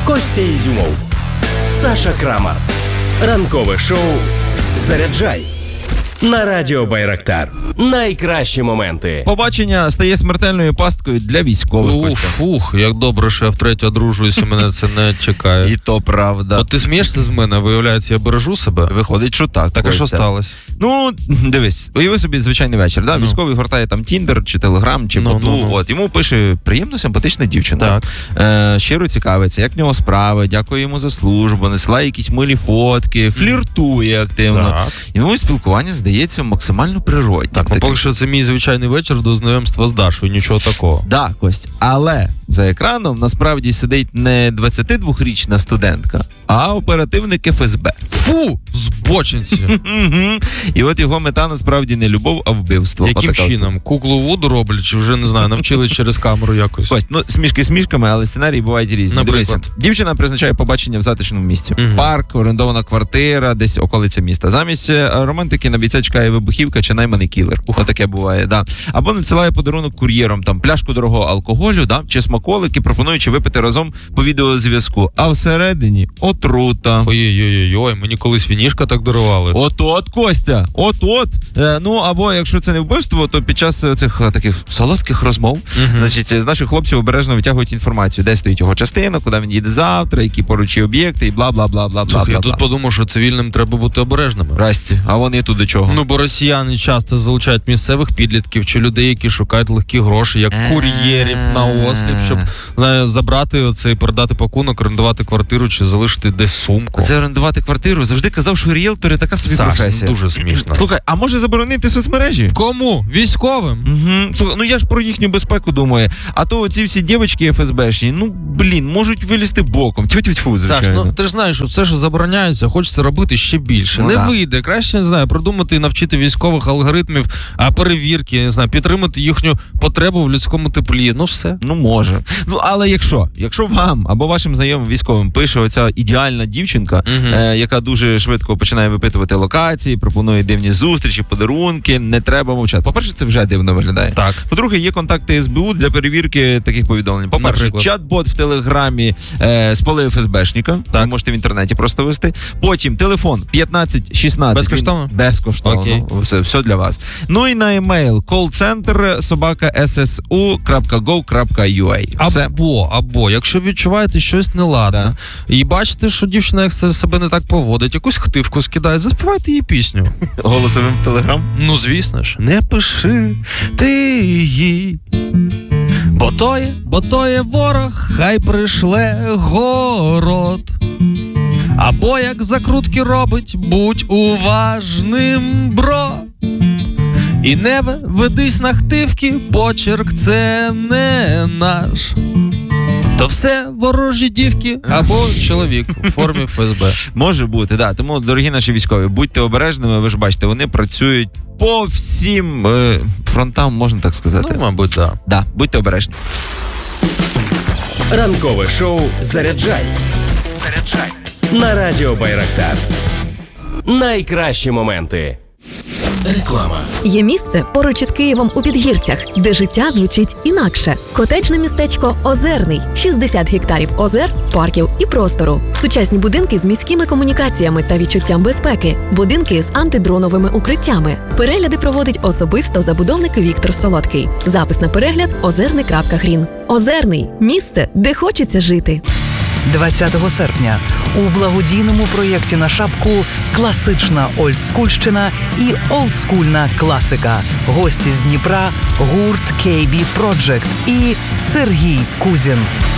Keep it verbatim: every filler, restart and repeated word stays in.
Костя Ізюмов, Саша Крамар. Ранкове шоу «Заряджай» на Радіо Байрактар. Найкращі моменти. Побачення стає смертельною пасткою для військових. Ух, фух, як добре, що я втретє одружуюся, мене це не чекає. І то правда. От ти смієшся з мене, виявляється, я бережу себе? Виходить, що так. Так, а що сталося? Ну, дивись, уяви собі звичайний вечір, да? Ну. Військовий гортає там Тіндер, чи Телеграм, чи Ну, Боду, ну, ну. от, йому пише приємно симпатична дівчина. Так. Е, щиро цікавиться, як в нього справи, дякує йому за службу, насилає якісь милі фотки, фліртує активно. Так. І ну, спілкування здається максимально природнім. Так, ну поки що це мій звичайний вечір до знайомства з Дашою, нічого такого. Да, Кость, але за екраном насправді сидить не двадцятидвохрічна студентка, а оперативник еф ес бе. Фу, збочинці. І от його мета насправді не любов, а вбивство. Яким Отака от. чином? Куклу Вуду роблять, чи вже, не знаю, навчили через камеру якось? Кость, ну смішки смішками, але сценарії бувають різні. Наприклад? Дивися, дівчина призначає побачення в затишному місці. Мгм. Парк, орендована квартира, десь околиця міста. Замість е, романтики на бійця чекає вибухівка чи найманий кілер. Отаке буває, да. Або надсилає подарунок кур'єром, там пляшку дорогого алкоголю, да, чи смаколики, пропонуючи випити разом по відеозв'язку. А всередині отрута. Ой-ой-ой, мені колись вінішка так дарували. От-от, Костя, от-от. Е, ну, або якщо це не вбивство, то під час цих е, таких солодких розмов, Мгм. значить, з наших хлопців обережно витягують інформацію, де стоїть його частина, куди він їде завтра, які поруч об'єкти, і бла-бла-бла-бла-бла. Слухай, я бла, тут бла. подумав, що цивільним треба бути обережними. Расті, а вони тут до чого? Ну, бо росіяни часто залучають місцевих підлітків чи людей, які шукають легкі гроші, як кур'єрів на осліп, щоб знаю, забрати оцей, продати пакунок, орендувати квартиру чи залишити десь сумку. Це орендувати квартиру. Завжди казав, що ріелтори така собі Саш, професія. ну, дуже смішно. Слухай, а може заборонити соцмережі? Кому? Військовим? Угу. Слухай, ну я ж про їхню безпеку думаю. А то ці всі дівчатки еф ес бешні, ну, блін, можуть вилізти боком. Тьфу-тьфу-тьфу, Саш, звичайно. ну ти ж знаєш, що все, що забороняється, хочеться робити ще більше. Ну, не да. вийде. Краще, не знаю, продумати і навчити військових алгоритмів, а перевірки, не знаю, підтримати їхню потребу в людському теплі. Ну все. Ну, може. Ну, але якщо, якщо вам або вашим знайомим військовим пише оця ідеальна дівчинка, Мгм. е, яка дуже швидко починає випитувати локації, пропонує дивні зустрічі, подарунки, не треба мовчати. По-перше, це вже дивно виглядає. Так. По-друге, є контакти ес бе у для перевірки таких повідомлень. По-перше, Наприклад? чат-бот в Телеграмі е, спалив еф ес бешника. Ви можете в інтернеті просто вести. Потім телефон п'ятнадцять шістнадцять. Безкоштовно? Він- Безкоштовно. Окей. Все, все для вас. Ну і на емейл callcenter собака ес ес у крапка гов крапка ю а. Все. Або, або, якщо відчуваєте щось неладне, і бачите, що дівчина як се- себе не так поводить, якусь хтивку скидає, заспівайте їй пісню. Голосовим в Телеграм. Ну, звісно ж, не пиши ти їй. Бо то є, бо то є ворог, хай пришле город. Або як закрутки робить, будь уважним, бро. І не ве- ведись на хтивки, почерк це не наш. То все ворожі дівки або чоловік у формі еф ес бе. Може бути, да. Тому, дорогі наші військові, будьте обережними, ви ж бачите, вони працюють по всім е, фронтам, можна так сказати. Ну, мабуть, так. Да, будьте обережні. Ранкове шоу «Заряджай» Заряджай на Радіо Байрактар. Найкращі моменти. Реклама. Є місце поруч із Києвом у Підгірцях, де життя звучить інакше. Котеджне містечко Озерний. шістдесят гектарів озер, парків і простору. Сучасні будинки з міськими комунікаціями та відчуттям безпеки. Будинки з антидроновими укриттями. Перегляди проводить особисто забудовник Віктор Солодкий. Запис на перегляд озерний крапка грін. Озерний – місце, де хочеться жити. двадцятого серпня у благодійному проєкті на шапку «Класична олдскульщина» і «Олдскульна класика». Гості з Дніпра, гурт кей бі Project і Сергій Кузін.